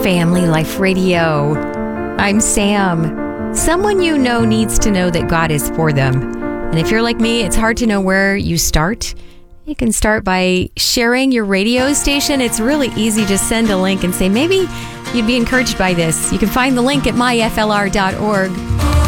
Family Life Radio. I'm Sam. Someone you know needs to know that God is for them. And if you're like me, it's hard to know where you start. You can start by sharing your radio station. It's really easy. Just send a link and say, maybe you'd be encouraged by this. You can find the link at myflr.org.